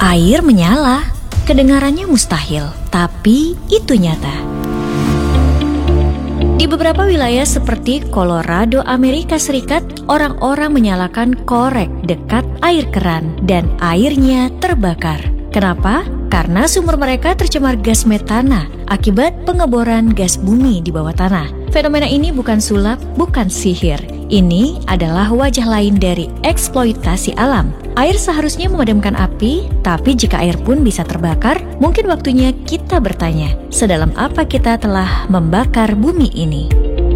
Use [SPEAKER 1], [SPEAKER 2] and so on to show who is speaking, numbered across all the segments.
[SPEAKER 1] Air menyala. Kedengarannya mustahil, tapi itu nyata. Di beberapa wilayah seperti Colorado, Amerika Serikat, orang-orang menyalakan korek dekat air keran dan airnya terbakar. Kenapa? Karena sumber mereka tercemar gas metana akibat pengeboran gas bumi di bawah tanah. Fenomena ini bukan sulap, bukan sihir. Ini adalah wajah lain dari eksploitasi alam. Air seharusnya memadamkan api, tapi jika air pun bisa terbakar, mungkin waktunya kita bertanya, sedalam apa kita telah membakar bumi ini?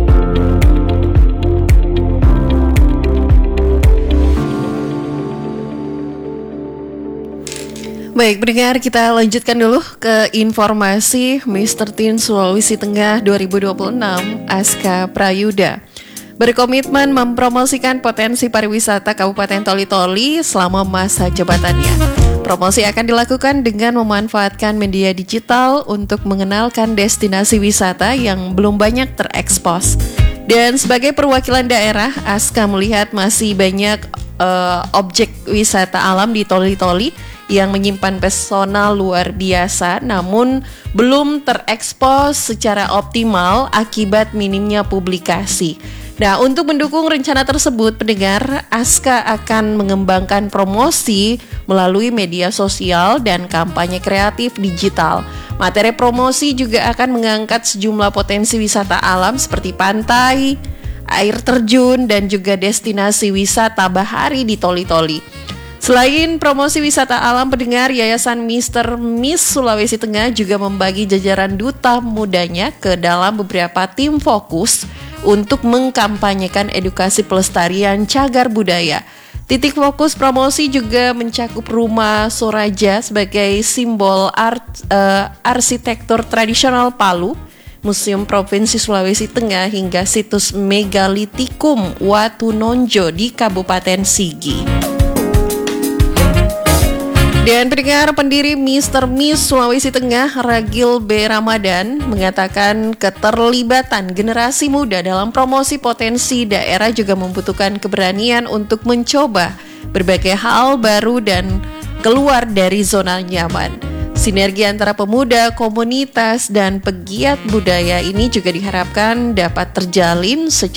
[SPEAKER 2] Baik, pendengar, kita lanjutkan dulu ke informasi Mr. Teen Sulawesi Tengah 2026, Aska Prayuda berkomitmen mempromosikan potensi pariwisata Kabupaten Toli-Toli selama masa jabatannya. Promosi akan dilakukan dengan memanfaatkan media digital untuk mengenalkan destinasi wisata yang belum banyak terekspos. Dan sebagai perwakilan daerah, Aska melihat masih banyak objek wisata alam di Toli-Toli yang menyimpan pesona luar biasa, namun belum terekspos secara optimal akibat minimnya publikasi. Nah, untuk mendukung rencana tersebut, pendengar, Aska akan mengembangkan promosi melalui media sosial dan kampanye kreatif digital. Materi promosi juga akan mengangkat sejumlah potensi wisata alam seperti pantai, air terjun, dan juga destinasi wisata bahari di Toli-Toli. Selain promosi wisata alam, pendengar, Yayasan Mr. Miss Sulawesi Tengah juga membagi jajaran duta mudanya ke dalam beberapa tim fokus untuk mengkampanyekan edukasi pelestarian cagar budaya. Titik fokus promosi juga mencakup Rumah Soraja sebagai simbol arsitektur tradisional Palu, Museum Provinsi Sulawesi Tengah, hingga situs Megalitikum Watu Nonjo di Kabupaten Sigi. Dan pendengar, pendiri Mr. Miss Sulawesi Tengah, Ragil B. Ramadan, mengatakan keterlibatan generasi muda dalam promosi potensi daerah juga membutuhkan keberanian untuk mencoba berbagai hal baru dan keluar dari zona nyaman. Sinergi antara pemuda, komunitas, dan pegiat budaya ini juga diharapkan dapat terjalin